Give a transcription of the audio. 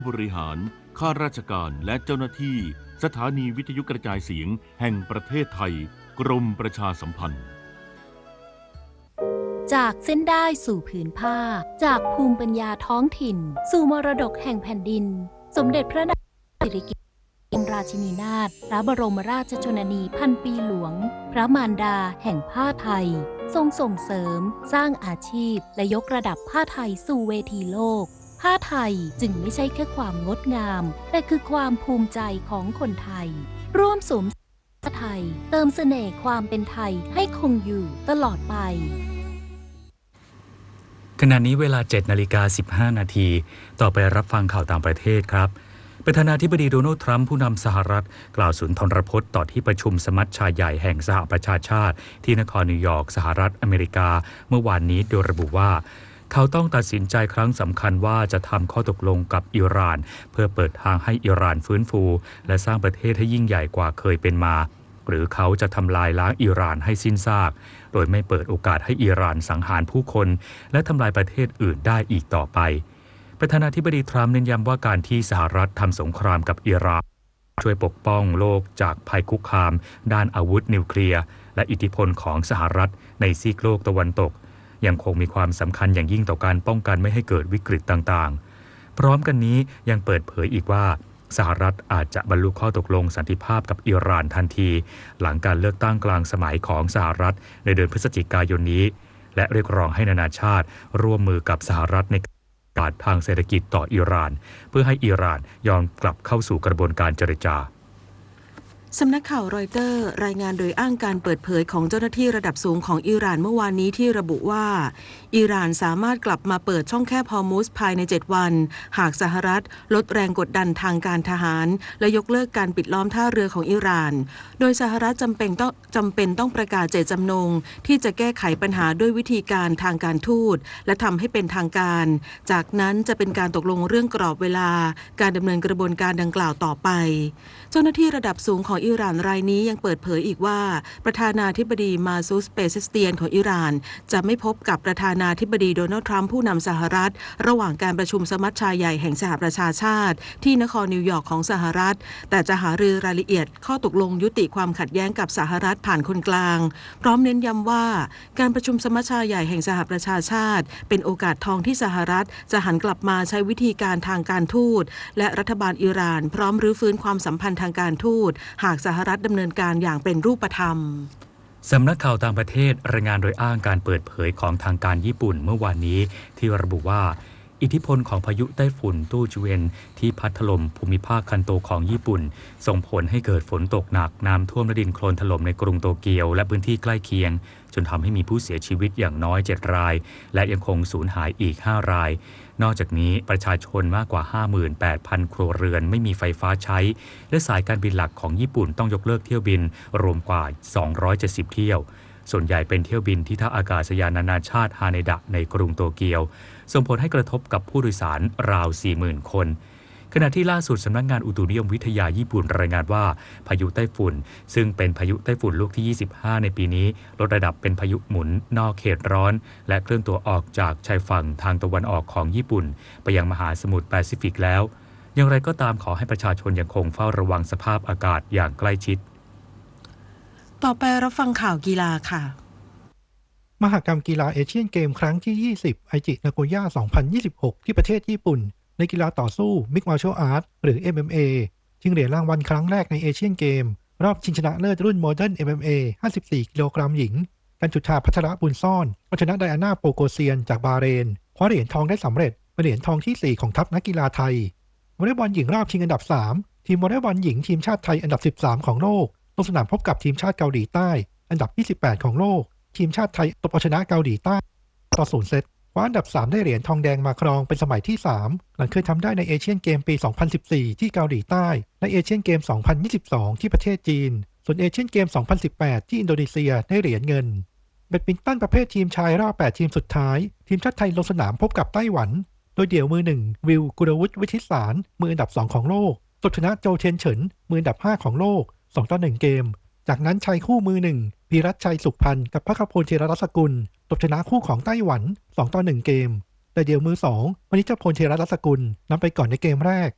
บริหารข้าราชการและเจ้าหน้าที่สถานีวิทยุกระจายเสียงแห่งประเทศไทยกรมประชาสัมพันธ์จากเส้นได้สู่ผืนผ้าจากภูมิปัญญาท้องถิ่นสู่มรดกแห่งแผ่นดินสมเด็จพระนางสิริกิติ์ราชินีนาถพระบรมราชชนนีพันปีหลวงพระมารดาแห่งผ้าไทยทรงส่งเสริมสร้างอาชีพและยกระดับผ้าไทยสู่เวทีโลกผ้าไทยจึงไม่ใช่แค่ความงดงามแต่คือความภูมิใจของคนไทยร่วมสวมผ้าไทยเติมเสน่ห์ความเป็นไทยให้คงอยู่ตลอดไปขณะนี้เวลา 7:15 นาทีต่อไปรับฟังข่าวต่างประเทศครับประธานาธิบดีโดนัลด์ทรัมป์ผู้นำสหรัฐกล่าวสุนทรพจน์ต่อที่ประชุมสมัชชาใหญ่แห่งสหประชาชาติที่นครนิวยอร์กสหรัฐอเมริกาเมื่อวานนี้โดยระบุว่าเขาต้องตัดสินใจครั้งสำคัญว่าจะทำข้อตกลงกับอิหร่านเพื่อเปิดทางให้อิหร่านฟื้นฟูและสร้างประเทศให้ยิ่งใหญ่กว่าเคยเป็นมาหรือเขาจะทำลายล้างอิหร่านให้สิ้นซากโดยไม่เปิดโอกาสให้อิหร่านสังหารผู้คนและทำลายประเทศอื่นได้อีกต่อไปประธานาธิบดีทรัมป์เน้นย้ำว่าการที่สหรัฐทำสงครามกับอิหร่านช่วยปกป้องโลกจากภัยคุกคามด้านอาวุธนิวเคลียร์และอิทธิพลของสหรัฐในซีกโลกตะวันตกยังคงมีความสำคัญอย่างยิ่งต่อการป้องกันไม่ให้เกิดวิกฤตต่างๆพร้อมกันนี้ยังเปิดเผยอีกว่าสหรัฐอาจจะบรรลุข้อตกลงสันติภาพกับอิหร่านทันทีหลังการเลือกตั้งกลางสมัยของสหรัฐในเดือนพฤศจิกายนนี้และเรียกร้องให้นานาชาติร่วมมือกับสหรัฐในการทางเศรษฐกิจต่ออิหร่านเพื่อให้อิหร่านยอมกลับเข้าสู่กระบวนการเจรจาสำนักข่าวรอยเตอร์รายงานโดยอ้างการเปิดเผยของเจ้าหน้าที่ระดับสูงของอิหร่านเมื่อวานนี้ที่ระบุว่าอิหร่านสามารถกลับมาเปิดช่องแคบฮอร์มุซภายใน7วันหากสหรัฐลดแรงกดดันทางการทหารและยกเลิกการปิดล้อมท่าเรือของอิหร่านโดยสหรัฐจำเป็นต้องประกาศเจตจำนงที่จะแก้ไขปัญหาด้วยวิธีการทางการทูตและทำให้เป็นทางการจากนั้นจะเป็นการตกลงเรื่องกรอบเวลาการดำเนินกระบวนการดังกล่าวต่อไปเจ้าหน้าที่ระดับสูงของอิหร่านรายนี้ยังเปิดเผยอีกว่าประธานาธิบดีมาซูสเปเซสเตียนของอิหร่านจะไม่พบกับประธานาธิบดีโดนัลด์ทรัมป์ผู้นำสหรัฐระหว่างการประชุมสมัชชาใหญ่แห่งสหประชาชาติที่นครนิวยอร์กของสหรัฐแต่จะหารือรายละเอียดข้อตกลงยุติความขัดแย้งกับสหรัฐผ่านคนกลางพร้อมเน้นย้ำว่าการประชุมสมัชชาใหญ่แห่งสหประชาชาติเป็นโอกาสทองที่สหรัฐจะหันกลับมาใช้วิธีการทางการทูตและรัฐบาลอิหร่านพร้อมรื้อฟื้นความสัมพันธ์ทางการทูตหากสหรัฐดำเนินการอย่างเป็นรูปธรรมสำนักข่าวต่างประเทศรายงานโดยอ้างการเปิดเผยของทางการญี่ปุ่นเมื่อวานนี้ที่ระบุว่าอิทธิพลของพายุไต้ฝุ่นตู้จูเอนที่พัดถล่มภูมิภาคคันโตของญี่ปุ่นส่งผลให้เกิดฝนตกหนักน้ำท่วมและดินโคลนถล่มในกรุงโตเกียวและพื้นที่ใกล้เคียงจนทำให้มีผู้เสียชีวิตอย่างน้อย7รายและยังคงสูญหายอีก5รายนอกจากนี้ประชาชนมากกว่า 58,000 ครัวเรือนไม่มีไฟฟ้าใช้และสายการบินหลักของญี่ปุ่นต้องยกเลิกเที่ยวบินรวมกว่า270เที่ยวส่วนใหญ่เป็นเที่ยวบินที่ท่าอากาศยานนานาชาติฮาเนดะในกรุงโตเกียวส่งผลให้กระทบกับผู้โดยสารราว 40,000 คนขณะที่ล่าสุดสำนักงานอุตุนิยมวิทยาญี่ปุ่นรายงานว่าพายุไต้ฝุ่นซึ่งเป็นพายุไต้ฝุ่นลูกที่25ในปีนี้ลดระดับเป็นพายุหมุนนอกเขตร้อนและเคลื่อนตัวออกจากชายฝั่งทางตะวันออกของญี่ปุ่นไปยังมหาสมุทรแปซิฟิกแล้วอย่างไรก็ตามขอให้ประชาชนยังคงเฝ้าระวังสภาพอากาศอย่างใกล้ชิดต่อไปรับฟังข่าวกีฬาค่ะมหกรรมกีฬาเอเชียนเกมครั้งที่20ไอจินาโกย่า2026ที่ประเทศญี่ปุ่นในกีฬาต่อสู้มิกซ์มาร์ชัลอาร์ตหรือ MMA ชิงเหรียญรางวัลครั้งแรกในเอเชียนเกมรอบชิงชนะเลิศรุ่นโมเดิร์น MMA 54กิโลกรัมหญิงกันจุฑาพัชรบุญซ่อนเอาชนะไดอาน่าโปโกเซียนจากบาห์เรนคว้าเหรียญทองได้สำเร็จเป็นเหรียญทองที่4ของทัพนักกีฬาไทยวอลเลย์บอลหญิงรอบชิงอันดับ3ทีมวอลเลย์บอลหญิงทีมชาติไทยอันดับ13ของโลกลงสนามพบกับทีมชาติเกาหลีใต้อันดับ28ของโลกทีมชาติไทยตบเอาชนะเกาหลีใต้ต่อ0เซตคว้าอันดับ3ได้เหรียญทองแดงมาครองเป็นสมัยที่3หลังเคยทำได้ในเอเชียนเกมปี2014ที่เกาหลีใต้และเอเชียนเกม2022ที่ประเทศจีนส่วนเอเชียนเกม2018ที่อินโดนีเซียได้เหรียญเงินแบดมินตันประเภททีมชายรอบ8ทีมสุดท้ายทีมชาติไทยลงสนามพบกับไต้หวันโดยเดี่ยวมือ1วิวกุลวุฒิวิทิสารมืออันดับ2ของโลกตบชนะโจเทียนเฉินมืออันดับ5ของโลก2-1เกมจากนั้นชายคู่มือ1พีรัชชัยสุขพันธ์กับพระคพลเทระรัศกุลตบชนะคู่ของไต้หวัน2-1เกมแต่เดี่ยวมือ2วณิชพลเทระรัศกุลนำไปก่อนในเกมแรก